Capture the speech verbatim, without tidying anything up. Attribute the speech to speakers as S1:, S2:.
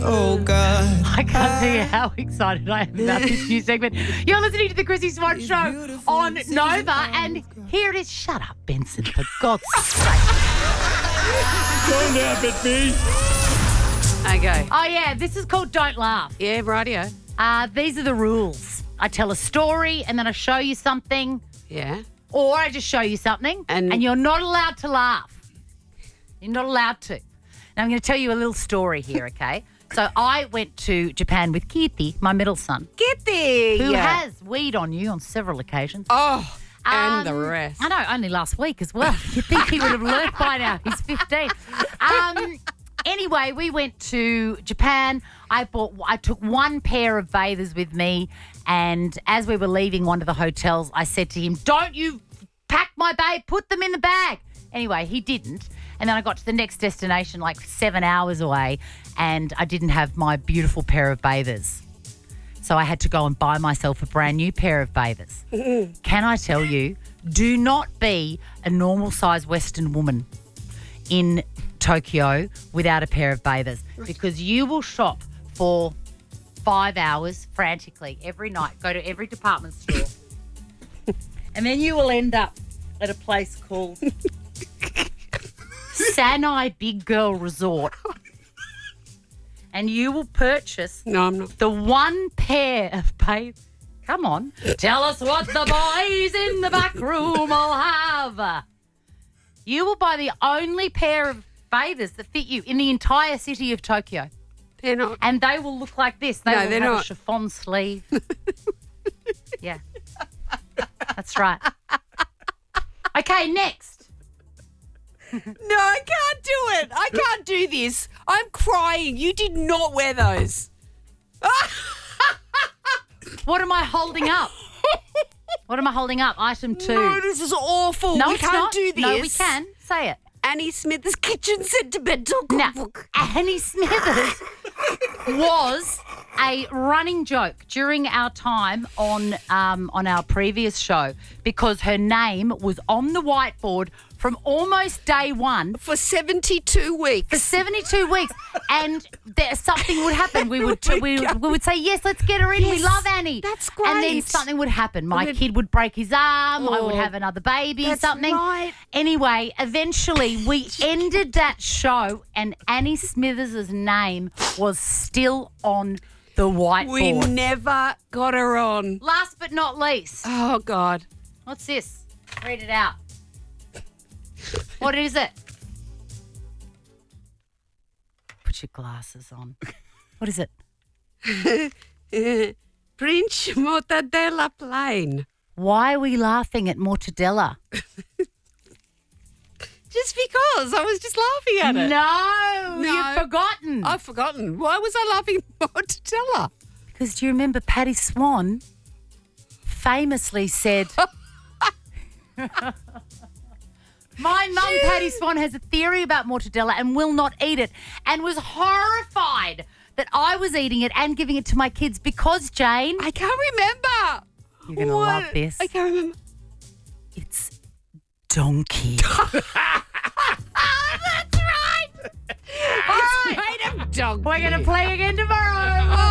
S1: Oh, God.
S2: I can't tell you how excited I am about this new segment. You're listening to the Chrissy Swan Show on Nova, and here it is. Shut up, Benson, for God's sake.
S3: Don't laugh at me.
S4: Okay.
S2: Oh, yeah, this is called Don't Laugh.
S4: Yeah, rightio.
S2: Uh, these are the rules. I tell a story, and then I show you something,
S4: Yeah.
S2: or I just show you something,
S4: And-
S2: and you're not allowed to laugh. You're not allowed to. Now, I'm going to tell you a little story here, okay? So I went to Japan with Kirti, my middle son,
S4: Get there.
S2: who
S4: yeah.
S2: has weed on you on several occasions.
S4: Oh, and the
S2: Um,
S4: rest.
S2: I know, only last week as well. You'd think he would have learnt by now. He's fifteen. Um, anyway, we went to Japan. I bought. I took one pair of bathers with me, and as we were leaving one of the hotels, I said to him, "Don't you pack my babe, put them in the bag." Anyway, he didn't. And then I got to the next destination like seven hours away, and I didn't have my beautiful pair of bathers. So I had to go and buy myself a brand new pair of bathers. Can I tell you, do not be a normal-sized Western woman in Tokyo without a pair of bathers, because you will shop for five hours frantically every night, go to every department store, and then you will end up at a place called Sanai Big Girl Resort, and you will purchase
S4: No, I'm not.
S2: the one pair of bathers. Come on. Tell us what the boys in the back room will have. You will buy the only pair of bathers that fit you in the entire city of Tokyo.
S4: They're not.
S2: And they will look like this. They
S4: No,
S2: will
S4: they're
S2: have a
S4: not.
S2: chiffon sleeve. Yeah. That's right. Okay, next.
S4: No, I can't do it. I can't do this. I'm crying. You did not wear those.
S2: What am I holding up? What am I holding up? Item two.
S4: No, this is awful.
S2: No,
S4: we
S2: it's
S4: can't
S2: not.
S4: do this.
S2: No, we can. Say it.
S4: Annie Smith's Kitchen Sentimental
S2: Now,
S4: Cookbook.
S2: Annie Smithers was a running joke during our time on um, on our previous show, because her name was on the whiteboard from almost day one
S4: For seventy-two
S2: for
S4: weeks.
S2: seventy-two weeks, and there, something would happen. We would we, we would say, yes, let's get her in. We
S4: Yes,
S2: love Annie.
S4: that's
S2: And then
S4: great.
S2: something would happen. My
S4: And then-
S2: kid would break his arm. I would
S4: Oh,
S2: have another baby,
S4: that's
S2: something.
S4: right.
S2: Anyway, eventually we ended that show, and Annie Smithers' name was still on the whiteboard.
S4: We never got her on.
S2: Last but not least,
S4: Oh, God.
S2: what's this? Read it out. What is it? Put your glasses on. What is it?
S4: Prince Mortadella Plain.
S2: Why are we laughing at mortadella?
S4: Just because. I was just laughing at it.
S2: No,
S4: No.
S2: you've forgotten.
S4: I've forgotten. Why was I laughing at Mortadella?
S2: Because do you remember Patty Swan famously said, my mum, Patty Swan, has a theory about mortadella and will not eat it, and was horrified that I was eating it and giving it to my kids because, Jane,
S4: I can't remember.
S2: you're going to
S4: What?
S2: love this.
S4: I can't remember.
S2: It's donkey.
S4: That's right. It's made of dog.
S2: We're going to play again tomorrow.